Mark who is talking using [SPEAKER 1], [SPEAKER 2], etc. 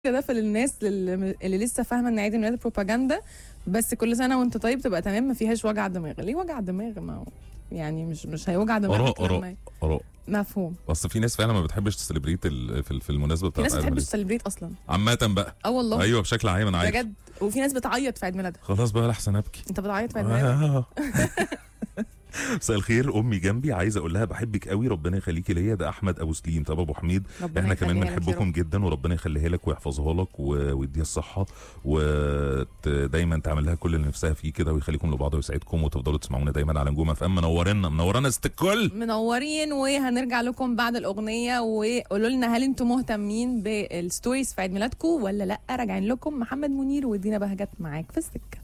[SPEAKER 1] كده في الناس اللي لسه فاهمه ان عيد الميلاد بروباجندا. بس كل سنه وانت طيب تبقى تمام، ما فيهاش وجع دماغ. ليه وجع دماغ؟ ما هو يعني مش هيوجع دماغك لما
[SPEAKER 2] اراء.
[SPEAKER 1] مفهوم.
[SPEAKER 2] اصل في ناس فعلا ما بتحبش تسليبريت في المناسبه
[SPEAKER 1] في
[SPEAKER 2] بتاعت
[SPEAKER 1] ناس ما
[SPEAKER 2] عيد
[SPEAKER 1] بتحبش
[SPEAKER 2] الميلاد
[SPEAKER 1] تسليبريت اصلا
[SPEAKER 2] عامه بقى.
[SPEAKER 1] والله
[SPEAKER 2] ايوه بشكل عام انا عارف
[SPEAKER 1] بجد. وفي ناس بتعيط في عيد ميلادها.
[SPEAKER 2] خلاص بقى لحسن ابكي.
[SPEAKER 1] انت بتعيط في عيد ميلادك؟
[SPEAKER 2] مساء الخير، امي جنبي عايزه اقول لها بحبك قوي، ربنا يخليكي ليا. ده احمد ابو سليم. طب ابو حميد احنا كمان بنحبكم جدا وربنا يخليها لك ويحفظها لك ويديها الصحه ودايما تعمل لها كل اللي نفسها فيه كده ويخليكم لبعض ويسعدكم وتفضلوا تسمعونا دايما على نجوم اف ام. منورانا ست الكل.
[SPEAKER 1] منورين. وهنرجع لكم بعد الاغنيه وقولوا لنا هل انتم مهتمين بالستوريز في عيد ميلادكم ولا لا. راجعين لكم محمد منير ودينا بهجت معاك في السكه.